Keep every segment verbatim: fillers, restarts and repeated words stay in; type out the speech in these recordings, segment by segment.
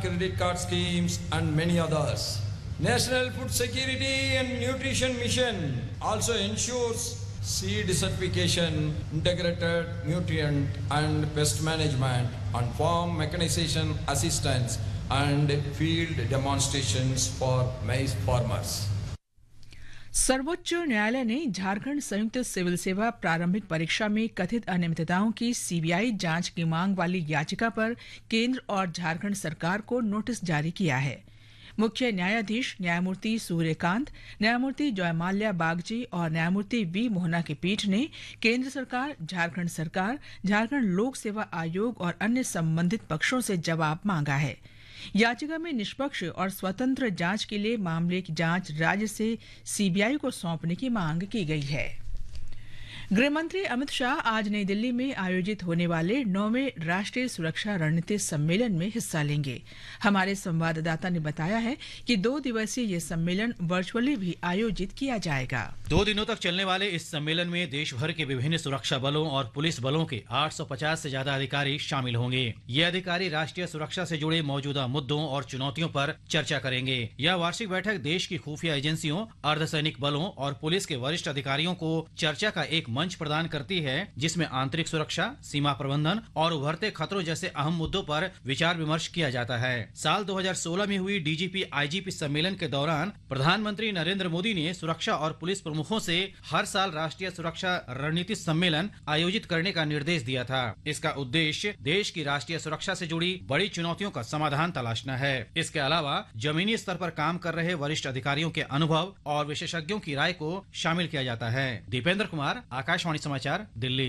credit card schemes, and many others. National Food Security and Nutrition Mission also ensures seed certification, integrated nutrient and pest management, and farm mechanization assistance and field demonstrations for maize farmers. सर्वोच्च न्यायालय ने झारखंड संयुक्त civil सेवा प्रारंभिक परीक्षा में कथित अनियमितताओं की सीबीआई जांच की मांग वाली याचिका पर केंद्र और झारखंड सरकार को नोटिस जारी किया है। मुख्य न्यायाधीश न्यायमूर्ति सूर्यकांत, न्यायमूर्ति जयमाल्या बागची और न्यायमूर्ति वी मोहना की पीठ ने केंद्र सरकार, झारखंड सरकार, झारखंड लोक सेवा आयोग और अन्य संबंधित पक्षों से जवाब मांगा है। याचिका में निष्पक्ष और स्वतंत्र जांच के लिए मामले की जांच राज्य से सीबीआई को सौंपने की मांग की गई है। गृहमंत्री अमित शाह आज नई दिल्ली में आयोजित होने वाले नौवें राष्ट्रीय सुरक्षा रणनीति सम्मेलन में हिस्सा लेंगे। हमारे संवाददाता ने बताया है कि दो दिवसीय ये सम्मेलन वर्चुअली भी आयोजित किया जाएगा। दो दिनों तक चलने वाले इस सम्मेलन में देश भर के विभिन्न सुरक्षा बलों और पुलिस बलों के आठ सौ पचास से ज्यादा अधिकारी शामिल होंगे। ये अधिकारी राष्ट्रीय सुरक्षा से जुड़े मौजूदा मुद्दों और चुनौतियों पर चर्चा करेंगे। यह वार्षिक बैठक देश की खुफिया एजेंसियों, अर्धसैनिक बलों और पुलिस के वरिष्ठ अधिकारियों को चर्चा का एक मंच प्रदान करती है, जिसमें आंतरिक सुरक्षा, सीमा प्रबंधन और उभरते खतरों जैसे अहम मुद्दों पर विचार विमर्श किया जाता है। साल दो हज़ार सोलह में हुई डीजीपी आईजीपी सम्मेलन के दौरान प्रधानमंत्री नरेंद्र मोदी ने सुरक्षा और पुलिस प्रमुखों से हर साल राष्ट्रीय सुरक्षा रणनीति सम्मेलन आयोजित करने का निर्देश दिया था। इसका उद्देश्य देश की राष्ट्रीय सुरक्षा से जुड़ी बड़ी चुनौतियों का समाधान तलाशना है। इसके अलावा जमीनी स्तर पर काम कर रहे वरिष्ठ अधिकारियों के अनुभव और विशेषज्ञों की राय को शामिल किया जाता है। दीपेंद्र कुमार, आकाशवाणी समाचार, दिल्ली।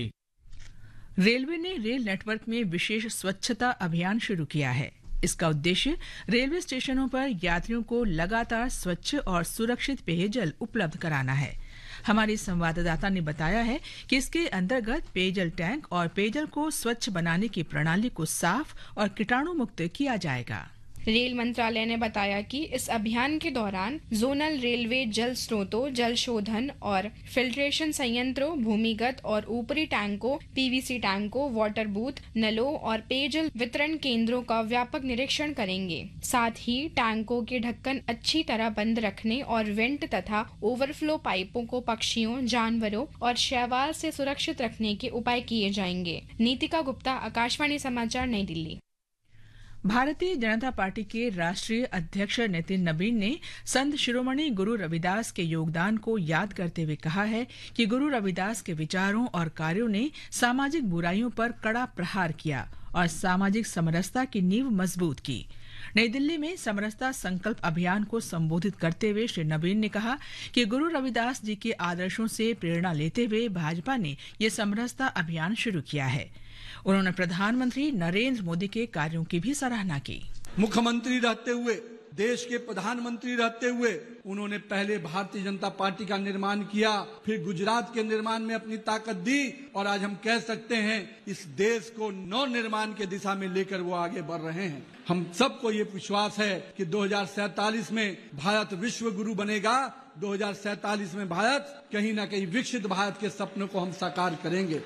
रेलवे ने रेल नेटवर्क में विशेष स्वच्छता अभियान शुरू किया है। इसका उद्देश्य रेलवे स्टेशनों पर यात्रियों को लगातार स्वच्छ और सुरक्षित पेयजल उपलब्ध कराना है। हमारे संवाददाता ने बताया है कि इसके अंतर्गत पेयजल टैंक और पेयजल को स्वच्छ बनाने की प्रणाली को साफ और कीटाणु मुक्त किया जाएगा। रेल मंत्रालय ने बताया कि इस अभियान के दौरान जोनल रेलवे जल स्रोतों, जल शोधन और फिल्ट्रेशन संयंत्रों, भूमिगत और ऊपरी टैंकों, पीवीसी टैंकों, वाटर बूथ, नलों और पेयजल वितरण केंद्रों का व्यापक निरीक्षण करेंगे। साथ ही टैंकों के ढक्कन अच्छी तरह बंद रखने और वेंट तथा ओवरफ्लो पाइपों को पक्षियों, जानवरों और शैवाल से सुरक्षित रखने के उपाय किए जाएंगे। नीतिका गुप्ता, आकाशवाणी समाचार, नई दिल्ली। भारतीय जनता पार्टी के राष्ट्रीय अध्यक्ष नितिन नबीन ने संत शिरोमणि गुरु रविदास के योगदान को याद करते हुए कहा है कि गुरु रविदास के विचारों और कार्यों ने सामाजिक बुराइयों पर कड़ा प्रहार किया और सामाजिक समरसता की नींव मजबूत की। नई दिल्ली में समरसता संकल्प अभियान को संबोधित करते हुए श्री नबीन ने कहा कि गुरु रविदास जी के आदर्शों से प्रेरणा लेते हुए भाजपा ने ये समरसता अभियान शुरू किया है। उन्होंने प्रधानमंत्री नरेंद्र मोदी के कार्यों की भी सराहना की। मुख्यमंत्री रहते हुए, देश के प्रधानमंत्री रहते हुए उन्होंने पहले भारतीय जनता पार्टी का निर्माण किया, फिर गुजरात के निर्माण में अपनी ताकत दी और आज हम कह सकते हैं इस देश को नव निर्माण के दिशा में लेकर वो आगे बढ़ रहे हैं। हम सबको ये विश्वास है कि दो हज़ार सैंतालीस में भारत विश्व गुरु बनेगा। दो हज़ार सैंतालीस में भारत कहीं न कहीं विकसित भारत के सपनों को हम साकार करेंगे।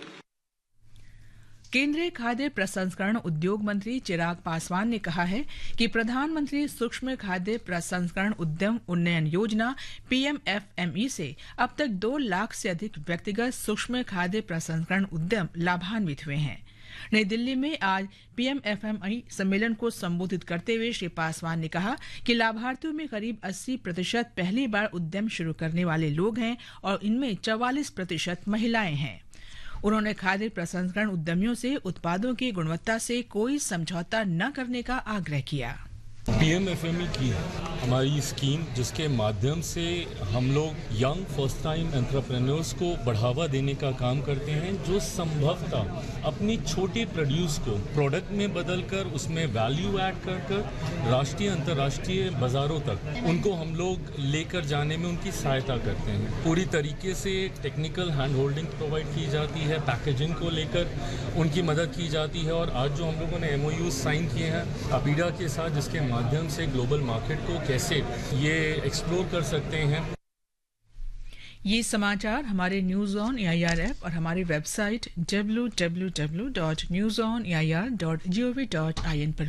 केंद्रीय खाद्य प्रसंस्करण उद्योग मंत्री चिराग पासवान ने कहा है कि प्रधानमंत्री सूक्ष्म खाद्य प्रसंस्करण उद्यम उन्नयन योजना पीएमएफएमई से अब तक दो लाख से अधिक व्यक्तिगत सूक्ष्म खाद्य प्रसंस्करण उद्यम लाभान्वित हुए हैं। नई दिल्ली में आज पीएमएफएमई सम्मेलन को संबोधित करते हुए श्री पासवान ने कहा कि लाभार्थियों में करीब अस्सी प्रतिशत पहली बार उद्यम शुरू करने वाले लोग हैं और इनमें चौवालीस प्रतिशत महिलाएं हैं। उन्होंने खाद्य प्रसंस्करण उद्यमियों से उत्पादों की गुणवत्ता से कोई समझौता न करने का आग्रह किया। पीएमएफएमई की हमारी स्कीम, जिसके माध्यम से हम लोग यंग फर्स्ट टाइम एंटरप्रेन्योर्स को बढ़ावा देने का काम करते हैं, जो संभवतः अपनी छोटे प्रोड्यूस को प्रोडक्ट में बदलकर उसमें वैल्यू ऐड कर कर राष्ट्रीय अंतर्राष्ट्रीय बाजारों तक उनको हम लोग लेकर जाने में उनकी सहायता करते हैं। पूरी तरीके से टेक्निकल हैंड होल्डिंग प्रोवाइड की जाती है, पैकेजिंग को लेकर उनकी मदद की जाती है और आज जो हम लोगों ने एमओयू साइन किए हैं अपीडा के साथ, जिसके माध्यम से ग्लोबल मार्केट को कैसे ये एक्सप्लोर कर सकते हैं। ये समाचार हमारे न्यूज ऑन एआईआर ऐप और हमारी website W W W dot news on AIR dot G O V dot I N पर